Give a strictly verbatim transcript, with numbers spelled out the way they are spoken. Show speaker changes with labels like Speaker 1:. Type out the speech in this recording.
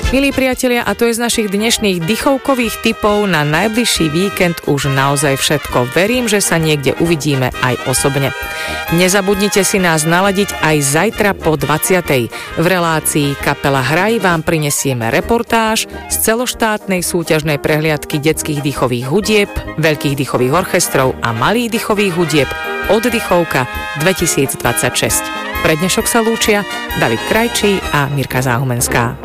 Speaker 1: Milí priatelia, a to je z našich dnešných dychovkových tipov na najbližší víkend už naozaj všetko. Verím, že sa niekde uvidíme aj osobne. Nezabudnite si nás naladiť aj zajtra po dvadsiatej. V relácii Kapela Hraj vám prinesieme reportáž z celoštátnej súťažnej prehliadky detských dýchových hudieb, veľkých dýchových orchestrov a malých dýchových hudieb Oddychovka dvetisícdvadsaťšesť. Pre dnešok sa lúčia David Krajčí a Mirka Záhumenská.